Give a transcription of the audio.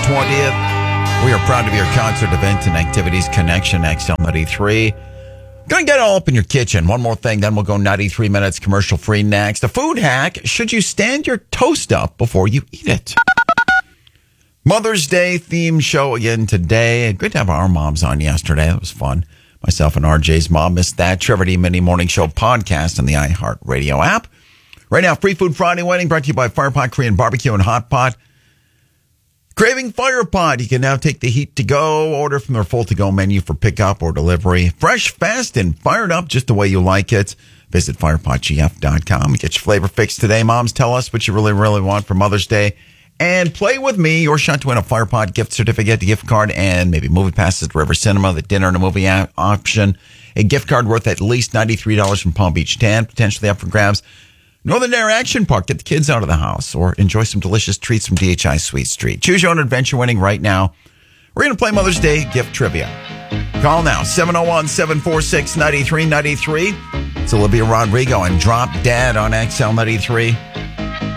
20th. We are proud to be your concert event and activities connection, XL93. Gonna get it all up in your kitchen. One more thing, then we'll go 93 minutes commercial free next. A food hack, should you stand your toast up before you eat it? Mother's Day theme show again today. Good to have our moms on yesterday. That was fun. Myself and RJ's mom missed that. Trevor D. Mini Morning Show podcast on the iHeartRadio app. Right now, Free Food Friday Wedding brought to you by Firepot Korean Barbecue and Hot Pot. Craving Firepot. You can now take the heat to go. Order from their full to-go menu for pickup or delivery. Fresh, fast, and fired up just the way you like it. Visit firepotgf.com. Get your flavor fix today. Moms, tell us what you really, really want for Mother's Day. And play with me. Your shot to win a Firepot gift certificate, a gift card, and maybe movie passes to River Cinema, the dinner and a movie option. A gift card worth at least $93 from Palm Beach Tan, potentially up for grabs. Northern Air Action Park, get the kids out of the house or enjoy some delicious treats from DHI Sweet Street. Choose your own adventure winning right now. We're going to play Mother's Day gift trivia. Call now, 701-746-9393. It's Olivia Rodrigo and Drop Dead on XL93.